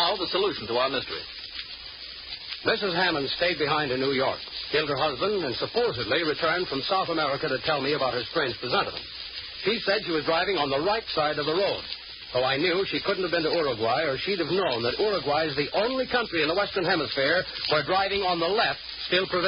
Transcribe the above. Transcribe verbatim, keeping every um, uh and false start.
now, the solution to our mystery. Missus Hammond stayed behind in New York, killed her husband, and supposedly returned from South America to tell me about her strange presentiment. She said she was driving on the right side of the road. So I knew she couldn't have been to Uruguay, or she'd have known that Uruguay is the only country in the Western Hemisphere where driving on the left still prevails.